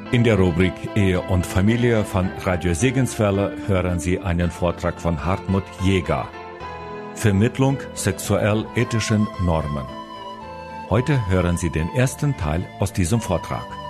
In der Rubrik Ehe und Familie von Radio Segenswelle hören Sie einen Vortrag von Hartmut Jäger. Vermittlung sexuell-ethischen Normen. Heute hören Sie den ersten Teil aus diesem Vortrag.